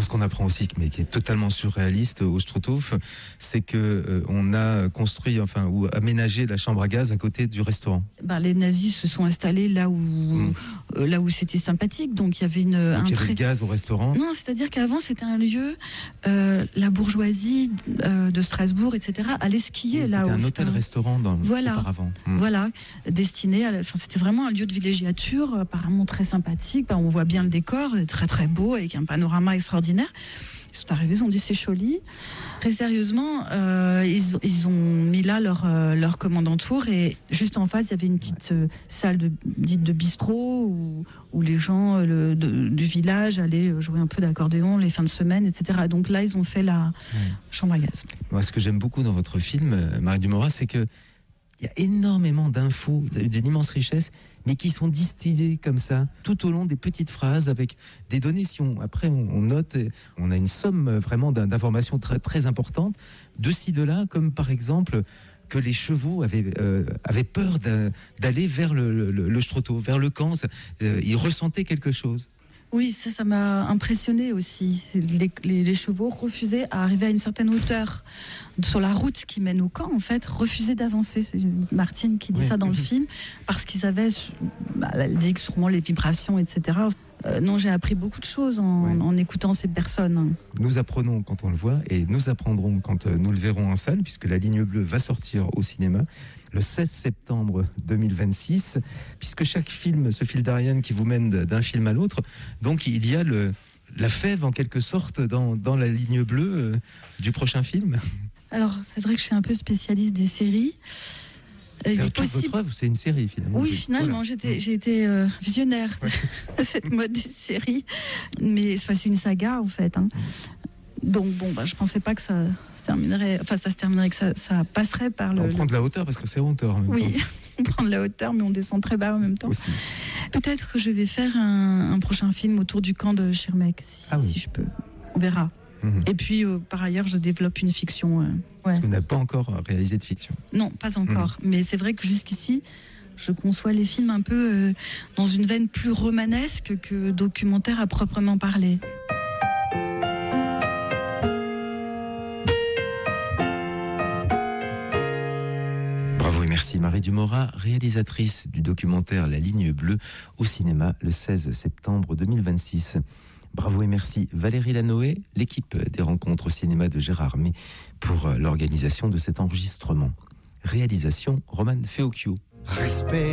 Alors, ce qu'on apprend aussi, mais qui est totalement surréaliste au Struthof, c'est que on a construit, ou aménagé la chambre à gaz à côté du restaurant. Les nazis se sont installés là où c'était sympathique, donc il y avait il y avait le gaz au restaurant. Non, c'est-à-dire qu'avant c'était un lieu, la bourgeoisie de Strasbourg, etc., allait skier là. C'était un hôtel-restaurant auparavant. Voilà, destiné c'était vraiment un lieu de villégiature, apparemment très sympathique. On voit bien le décor, très très beau, avec un panorama extraordinaire. Ils sont arrivés, ils ont dit c'est joli. Très sérieusement, ils ont mis là leur commandantour, et juste en face, il y avait une petite salle dite de bistrot où les gens du village allaient jouer un peu d'accordéon les fins de semaine, etc. Donc là, ils ont fait la chambre à gaz. Moi, ce que j'aime beaucoup dans votre film, Marie Dumora, c'est que il y a énormément d'infos d'une immense richesse, mais qui sont distillées comme ça, tout au long des petites phrases, avec des données. Après on note, on a une somme vraiment d'informations très, très importantes, de ci, de là, comme par exemple que les chevaux avaient peur d'aller vers le Struthof, vers le camp. Ils ressentaient quelque chose. Oui, ça m'a impressionné aussi. Les chevaux refusaient à arriver à une certaine hauteur sur la route qui mène au camp, en fait, refusaient d'avancer. C'est Martine qui dit ça dans le film, parce qu'ils avaient, elle dit que sûrement les vibrations, etc. Non, j'ai appris beaucoup de choses en écoutant ces personnes. Nous apprenons quand on le voit, et nous apprendrons quand nous le verrons en salle, puisque La Ligne Bleue va sortir au cinéma le 16 septembre 2026, puisque chaque film se file d'Ariane qui vous mène d'un film à l'autre. Donc il y a la fève en quelque sorte dans la ligne bleue du prochain film. Alors c'est vrai que je suis un peu spécialiste des séries. Votre œuvre, c'est une série finalement. Oui, finalement, voilà. j'ai été visionnaire de cette mode des séries, mais c'est une saga en fait. Donc je pensais pas que ça se terminerait, que ça passerait par On prend de la hauteur parce que c'est hauteur. Oui, on prend de la hauteur, mais on descend très bas en même temps. Aussi. Peut-être que je vais faire un prochain film autour du camp de Schirmeck, si je peux. On verra. Et puis, par ailleurs, je développe une fiction. Parce que vous n'avez pas encore réalisé de fiction. Non, pas encore. Mais c'est vrai que jusqu'ici, je conçois les films un peu dans une veine plus romanesque que documentaire à proprement parler. Bravo et merci Marie Dumora, réalisatrice du documentaire La Ligne Bleue au cinéma le 16 septembre 2026. Bravo et merci Valérie Lanoé, l'équipe des rencontres au cinéma de Gérard May pour l'organisation de cet enregistrement. Réalisation Romane Feocchio. Respect.